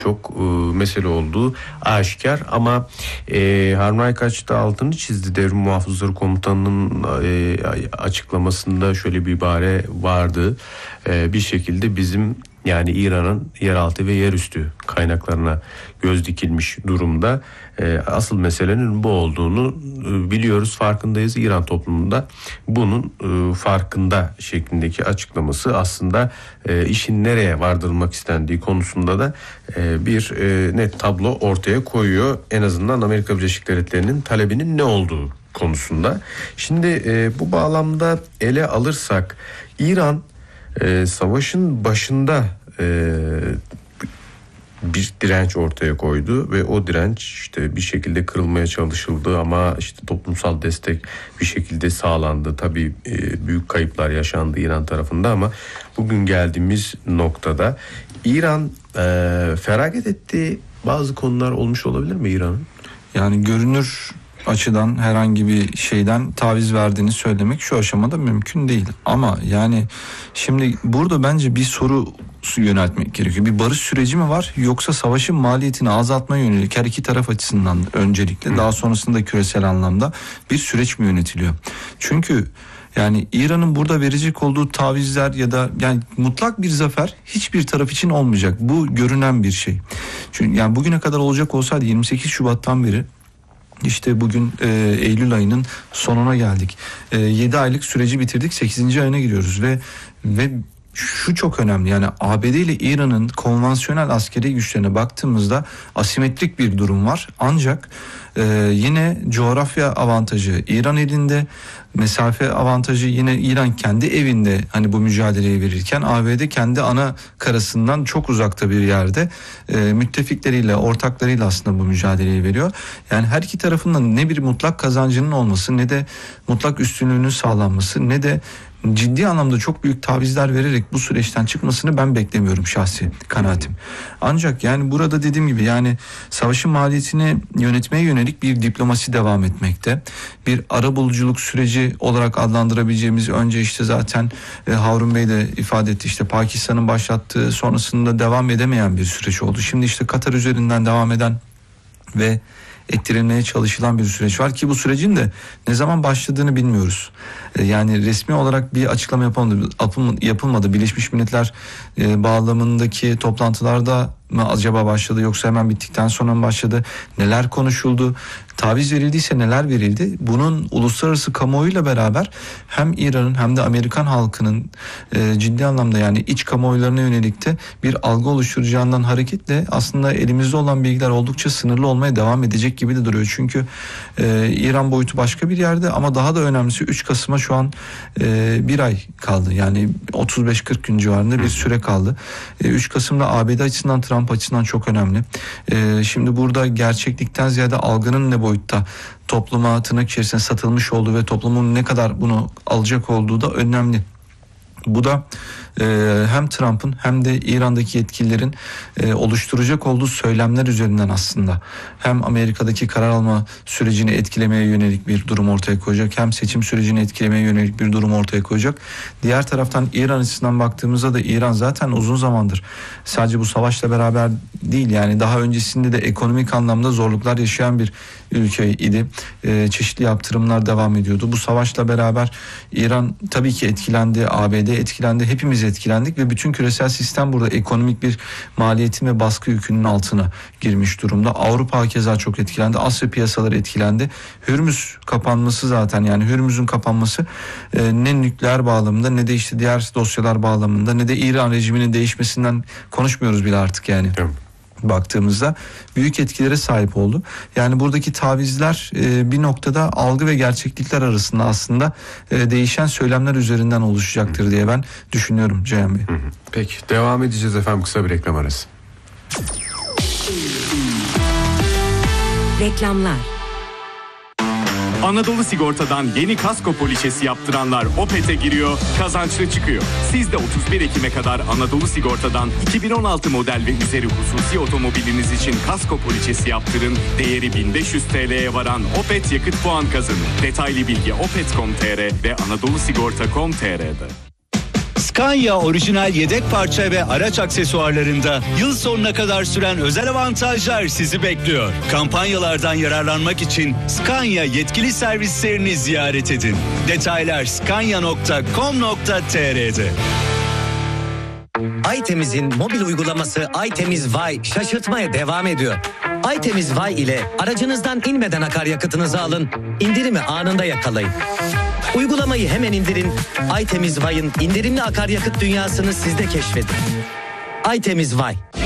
çok mesele olduğu aşikar ama Harun Aykaç da altını çizdi. Devrim Muhafızları Komutanı'nın açıklamasında şöyle bir ibare vardı. Bir şekilde bizim, yani İran'ın yeraltı ve yerüstü kaynaklarına göz dikilmiş durumda. Asıl meselenin bu olduğunu biliyoruz, farkındayız. İran toplumunda bunun farkında şeklindeki açıklaması aslında işin nereye vardırılmak istendiği konusunda da bir net tablo ortaya koyuyor. En azından Amerika Birleşik Devletleri'nin talebinin ne olduğu konusunda. Şimdi bu bağlamda ele alırsak İran savaşın başında bir direnç ortaya koydu ve o direnç işte bir şekilde kırılmaya çalışıldı ama işte toplumsal destek bir şekilde sağlandı. Tabii büyük kayıplar yaşandı İran tarafında ama bugün geldiğimiz noktada İran feragat ettiği bazı konular olmuş olabilir mi İran'ın? Yani görünür açıdan herhangi bir şeyden taviz verdiğini söylemek şu aşamada mümkün değil. Ama yani şimdi burada bence bir soru yöneltmek gerekiyor. Bir barış süreci mi var, yoksa savaşın maliyetini azaltmaya yönelik her iki taraf açısından öncelikle, daha sonrasında küresel anlamda bir süreç mi yönetiliyor? Çünkü yani İran'ın burada verecek olduğu tavizler ya da yani mutlak bir zafer hiçbir taraf için olmayacak. Bu görünen bir şey. Çünkü yani bugüne kadar olacak olsaydı 28 Şubat'tan beri İşte bugün Eylül ayının sonuna geldik. 7 aylık süreci bitirdik. 8. ayına giriyoruz ve şu çok önemli. Yani ABD ile İran'ın konvansiyonel askeri güçlerine baktığımızda asimetrik bir durum var. Ancak yine coğrafya avantajı İran elinde, mesafe avantajı yine İran kendi evinde hani bu mücadeleyi verirken, ABD kendi ana karasından çok uzakta bir yerde müttefikleriyle, ortaklarıyla aslında bu mücadeleyi veriyor. Yani her iki tarafından ne bir mutlak kazancının olması, ne de mutlak üstünlüğünün sağlanması, ne de ciddi anlamda çok büyük tavizler vererek bu süreçten çıkmasını ben beklemiyorum, şahsi kanaatim. Ancak yani burada dediğim gibi yani savaşın maliyetini yönetmeye yönelik bir diplomasi devam etmekte. Bir arabuluculuk süreci olarak adlandırabileceğimiz, önce işte zaten Harun Bey de ifade etti, işte Pakistan'ın başlattığı, sonrasında devam edemeyen bir süreç oldu. Şimdi işte Katar üzerinden devam eden ve ettirilmeye çalışılan bir süreç var ki bu sürecin de ne zaman başladığını bilmiyoruz. Yani resmi olarak bir açıklama yapılmadı. Birleşmiş Milletler bağlamındaki toplantılarda mı acaba başladı, yoksa hemen bittikten sonra mı başladı? Neler konuşuldu? Taviz verildiyse neler verildi? Bunun uluslararası kamuoyuyla beraber hem İran'ın hem de Amerikan halkının ciddi anlamda yani iç kamuoylarına yönelik de bir algı oluşturacağından hareketle aslında elimizde olan bilgiler oldukça sınırlı olmaya devam edecek gibi de duruyor. Çünkü İran boyutu başka bir yerde ama daha da önemlisi 3 Kasım'a şu an bir ay kaldı. Yani 35-40 gün civarında bir süre kaldı. 3 Kasım'da ABD açısından, Trump açısından çok önemli. Şimdi burada gerçeklikten ziyade algının ne boyutta topluma tırnak içerisinde satılmış olduğu ve toplumun ne kadar bunu alacak olduğu da önemli. Bu da hem Trump'ın hem de İran'daki yetkililerin oluşturacak olduğu söylemler üzerinden aslında hem Amerika'daki karar alma sürecini etkilemeye yönelik bir durum ortaya koyacak, hem seçim sürecini etkilemeye yönelik bir durum ortaya koyacak. Diğer taraftan İran açısından baktığımızda da İran zaten uzun zamandır sadece bu savaşla beraber değil, yani daha öncesinde de ekonomik anlamda zorluklar yaşayan bir ülke idi. Çeşitli yaptırımlar devam ediyordu. Bu savaşla beraber İran tabii ki etkilendi, ABD etkilendi, hepimiz etkilendik ve bütün küresel sistem burada ekonomik bir maliyetin ve baskı yükünün altına girmiş durumda. Avrupa keza çok etkilendi. Asya piyasaları etkilendi. Hürmüz kapanması, zaten yani Hürmüz'ün kapanması ne nükleer bağlamında ne de işte diğer dosyalar bağlamında ne de İran rejiminin değişmesinden konuşmuyoruz bile artık yani. Evet. Baktığımızda büyük etkilere sahip oldu. Yani buradaki tavizler bir noktada algı ve gerçeklikler arasında aslında değişen söylemler üzerinden oluşacaktır diye ben düşünüyorum Ceyhan Bey. Peki, devam edeceğiz efendim, kısa bir reklam arası. Reklamlar. Anadolu Sigorta'dan yeni kasko poliçesi yaptıranlar Opet'e giriyor, kazançlı çıkıyor. Siz de 31 Ekim'e kadar Anadolu Sigorta'dan 2016 model ve üzeri hususi otomobiliniz için kasko poliçesi yaptırın. Değeri 1500 TL'ye varan Opet yakıt puan kazanın. Detaylı bilgi opet.com.tr ve anadolusigorta.com.tr'de. Scania orijinal yedek parça ve araç aksesuarlarında yıl sonuna kadar süren özel avantajlar sizi bekliyor. Kampanyalardan yararlanmak için Scania yetkili servislerini ziyaret edin. Detaylar scania.com.tr'de. Aytemiz'in mobil uygulaması Aytemiz Vay şaşırtmaya devam ediyor. Aytemiz Vay ile aracınızdan inmeden akaryakıtınızı alın, indirimi anında yakalayın. Uygulamayı hemen indirin, Aytemiz Vay'ın indirimli akaryakıt dünyasını siz de keşfedin. Aytemiz Vay.